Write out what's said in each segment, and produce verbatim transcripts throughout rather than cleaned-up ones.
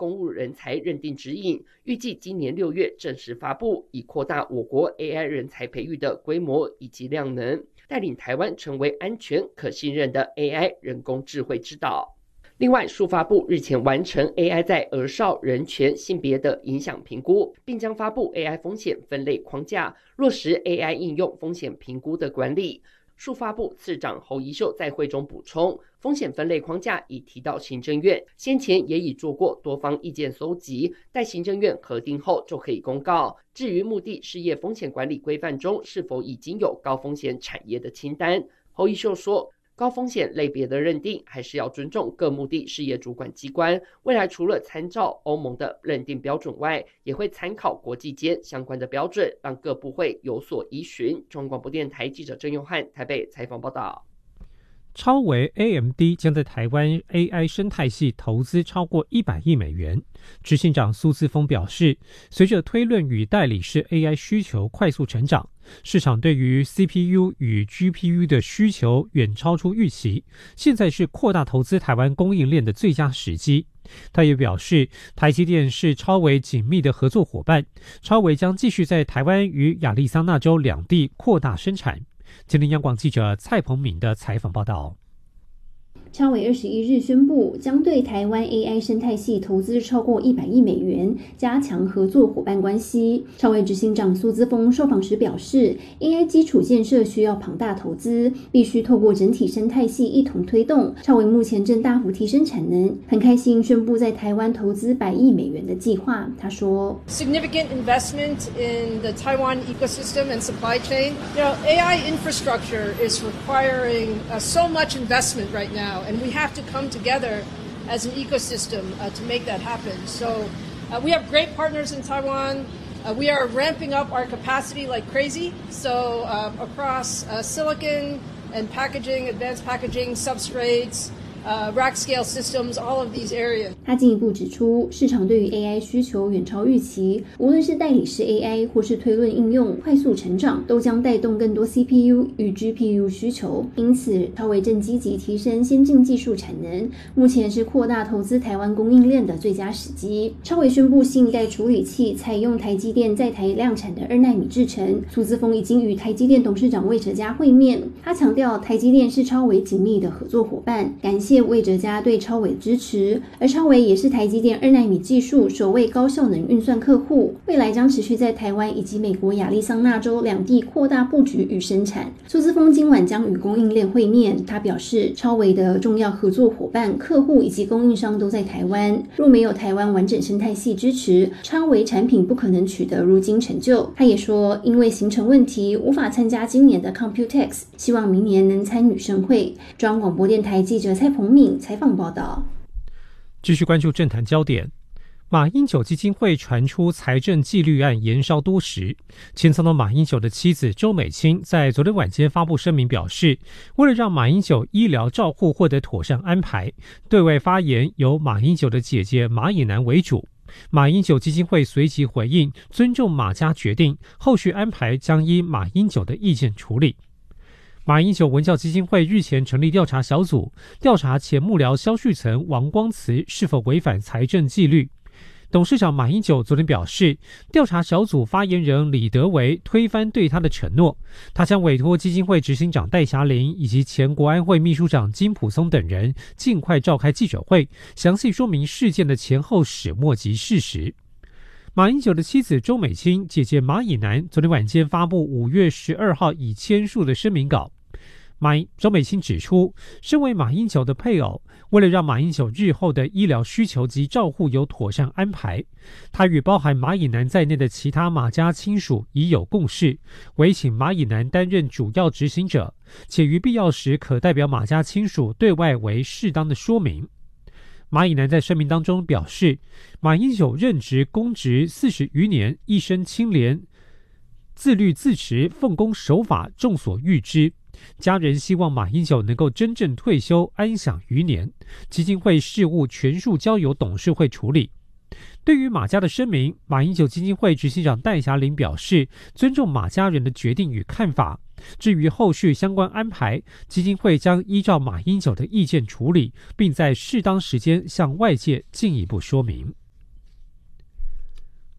公务人才认定指引，预计今年六月正式发布，以扩大我国 A I 人才培育的规模以及量能，带领台湾成为安全可信任的 A I 人工智慧之岛。另外，数发部日前完成 A I 在儿少人权性别的影响评估，并将发布 A I 风险分类框架，落实 A I 应用风险评估的管理。数发部次长侯宜秀在会中补充，风险分类框架已提到行政院，先前也已做过多方意见搜集，待行政院核定后就可以公告。至于目的事业风险管理规范中是否已经有高风险产业的清单，侯宜秀说，高风险类别的认定还是要尊重各目的事业主管机关，未来除了参照欧盟的认定标准外，也会参考国际间相关的标准，让各部会有所依循。中央广播电台记者郑永汉台北采访报道。 超微 A M D 将在台湾 A I 生态系投资超过一百亿美元。执行长苏姿丰表示，随着推论与代理式 A I 需求快速成长，市场对于 C P U 与 G P U 的需求远超出预期，现在是扩大投资台湾供应链的最佳时机。他也表示，台积电是超微紧密的合作伙伴，超微将继续在台湾与亚利桑那州两地扩大生产。今天央广记者蔡鹏敏的采访报道。 超微二十一日宣布，将对台湾 A I 生态系投资超过一百亿美元，加强合作伙伴关系。超微执行长苏姿丰受访时表示 ，A I 基础建设需要庞大投资，必须透过整体生态系一同推动。超微目前正大幅提升产能，很开心宣布在台湾投资百亿美元的计划。他说 ：“Significant investment in the Taiwan ecosystem and supply chain. You know, A I infrastructure is requiring uh, so much investment right now.”And we have to come together as an ecosystem uh, to make that happen. So uh, we have great partners in Taiwan. Uh, we are ramping up our capacity like crazy. So uh, across uh, silicon and packaging, advanced packaging, substrates,Uh, rack scale systems, all of these areas. 他进一步指出，市场对于 A I 需求远超预期，无论是代理式 A I 或是推论应用快速成长，都将带动更多 C P U 与 G P U 需求。因此，超微正积极提升先进技术产能，目前是扩大投资台湾供应链的最佳时机。超微宣布新一代处理器采用台积电在台量产的二奈米制程。苏姿丰已经与台积电董事长魏哲嘉会面，他强调台积电是超微紧密的合作伙伴，感谢谢魏哲嘉对超微的支持，而超微也是台积电二奈米技术首位高效能运算客户，未来将持续在台湾以及美国亚利桑那州两地扩大布局与生产。苏姿丰今晚将与供应链会面，他表示，超微的重要合作伙伴、客户以及供应商都在台湾，若没有台湾完整生态系支持，超微产品不可能取得如今成就。他也说，因为行程问题无法参加今年的 Computex， 希望明年能参与盛会。中央广播电台记者蔡彭敏采访报道。 继续关注政坛焦点，马英九基金会传出财政纪律案延烧多时，前总统马英九的妻子周美青在昨天晚间发布声明表示，为了让马英九医疗照护获得妥善安排，对外发言由马英九的姐姐马以南为主。马英九基金会随即回应，尊重马家决定，后续安排将依马英九的意见处理。马英九文教基金会日前成立调查小组，调查前幕僚萧旭岑、王光慈是否违反财政纪律。董事长马英九昨天表示，调查小组发言人李德维推翻对他的承诺，他将委托基金会执行长戴霞玲以及前国安会秘书长金溥松等人尽快召开记者会，详细说明事件的前后始末及事实。马英九的妻子周美青、姐姐马以南昨天晚间发布五月十二号已签署的声明稿。马周美青指出，身为马英九的配偶，为了让马英九日后的医疗需求及照护有妥善安排，他与包含马以南在内的其他马家亲属已有共识，委请马以南担任主要执行者，且于必要时可代表马家亲属对外为适当的说明。马以南在声明当中表示，马英九任职公职四十余年，一生清廉、自律自持、奉公守法，众所欲知。家人希望马英九能够真正退休，安享余年。基金会事务全数交由董事会处理。对于马家的声明，马英九基金会执行长戴霞玲表示，尊重马家人的决定与看法。至于后续相关安排，基金会将依照马英九的意见处理，并在适当时间向外界进一步说明。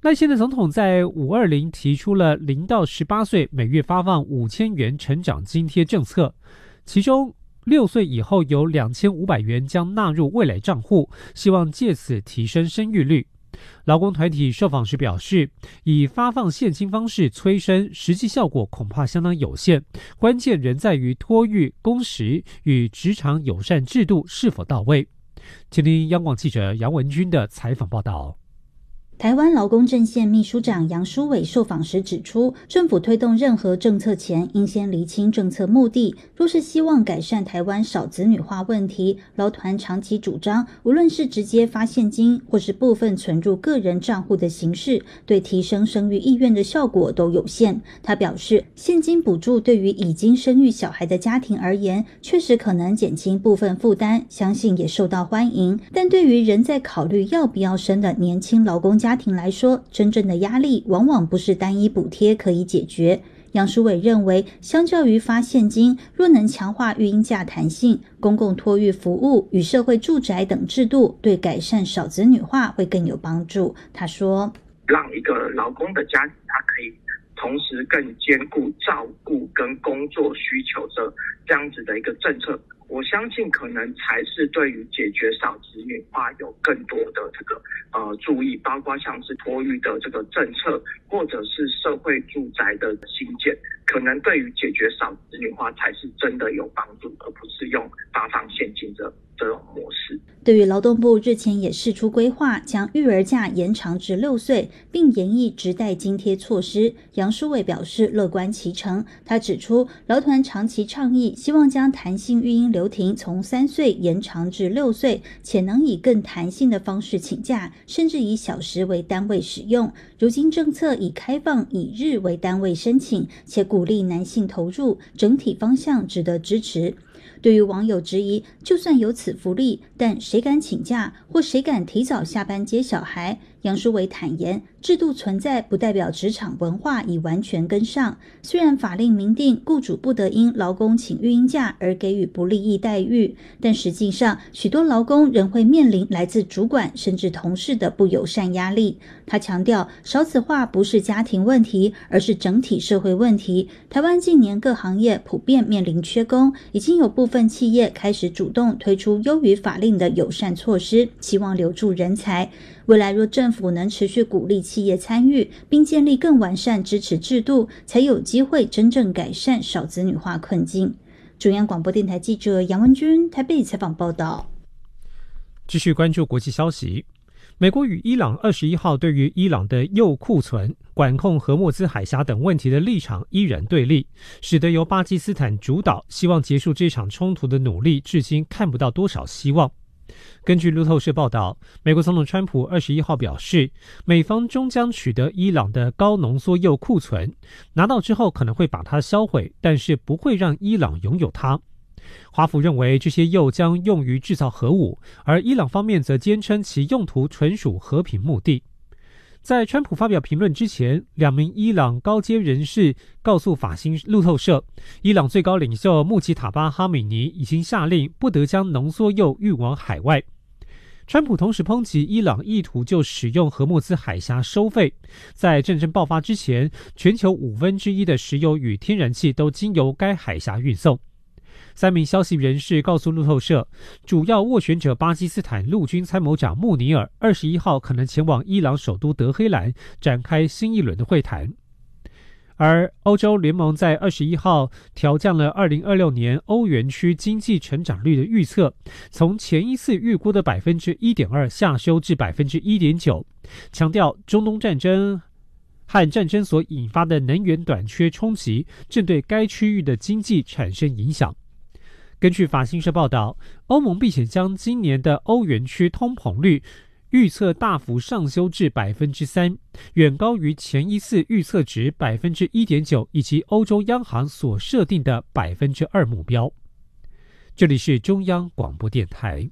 赖清德总统在五二零提出了零到十八岁每月发放五千元成长津贴政策，其中六岁以后有两千五百元将纳入未来账户，希望借此提升生育率。劳工团体受访时表示，以发放现金方式催生，实际效果恐怕相当有限，关键仍在于托育、工时与职场友善制度是否到位。请听央广记者杨文君的采访报道。 台湾劳工阵线秘书长杨书伟受访时指出，政府推动任何政策前，应先厘清政策目的。若是希望改善台湾少子女化问题，劳团长期主张，无论是直接发现金，或是部分存入个人账户的形式，对提升生育意愿的效果都有限。他表示，现金补助对于已经生育小孩的家庭而言，确实可能减轻部分负担，相信也受到欢迎。但对于仍在考虑要不要生的年轻劳工家庭来说，真正的压力往往不是单一补贴可以解决。杨书伟认为，相较于发现金，若能强化育婴假弹性、公共托育服务与社会住宅等制度，对改善少子女化会更有帮助。他说， 让一个劳工的家庭，他可以同时更兼顾照顾跟工作需求的这样子的一个政策，我相信可能才是对于解决少子女化有更多的这个呃注意，包括像是托育的这个政策，或者是社会住宅的新建，可能对于解决少子女化才是真的有帮助，而不是用发放现金的这种模式。 对于劳动部日前也释出规划，将育儿假延长至六岁，并研议职代津贴措施，杨书伟表示乐观其成。他指出，劳团长期倡议，希望将弹性育婴留停从三岁延长至六岁，且能以更弹性的方式请假，甚至以小时为单位使用。如今政策以开放以日为单位申请，且鼓励男性投入，整体方向值得支持。对于网友质疑，就算有此福利，但谁敢请假或谁敢提早下班接小孩？杨书伟坦言，制度存在不代表职场文化已完全跟上。虽然法令明定雇主不得因劳工请育婴假而给予不利益待遇，但实际上许多劳工仍会面临来自主管甚至同事的不友善压力。他强调，少子化不是家庭问题，而是整体社会问题。台湾近年各行业普遍面临缺工，已经有部分企业开始主动推出优于法令的友善措施，希望留住人才。未来若政府能持续鼓励企业参与，并建立更完善支持制度，才有机会真正改善少子女化困境。中央广播电台记者杨文君台北采访报道。 继续关注国际消息，美国与伊朗二十一号对于伊朗的铀库存、管控荷默兹海峡等问题的立场依然对立，使得由巴基斯坦主导希望结束这场冲突的努力至今看不到多少希望。根据路透社报道，美国总统川普二十一号表示，美方终将取得伊朗的高浓缩铀库存，拿到之后可能会把它销毁，但是不会让伊朗拥有它。华府认为这些铀将用于制造核武，而伊朗方面则坚称其用途纯属和平目的。在川普发表评论之前，两名伊朗高阶人士告诉法新路透社，伊朗最高领袖穆吉塔巴哈米尼已经下令不得将浓缩铀运往海外。川普同时抨击伊朗意图就使用荷默兹海峡收费。在战争爆发之前，全球五分之一的石油与天然气都经由该海峡运送。三名消息人士告诉路透社，主要斡旋者巴基斯坦陆军参谋长穆尼尔二十一号可能前往伊朗首都德黑兰展开新一轮的会谈。而欧洲联盟在二十一号调降了二零二六年欧元区经济成长率的预测，从前一次预估的 百分之一点二 下修至 百分之一点九， 强调中东战争和战争所引发的能源短缺冲击正对该区域的经济产生影响。根据法新社报道，欧盟并且将今年的欧元区通膨率预测大幅上修至 百分之三， 远高于前一次预测值 百分之一点九 以及欧洲央行所设定的 百分之二 目标。这里是中央广播电台。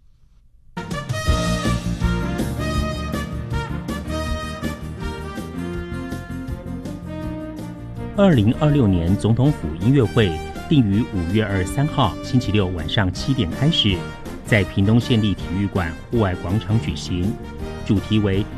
二零二六年总统府音乐会定于五月二十三号星期六晚上七点开始，在屏东县立体育馆户外广场举行，主题为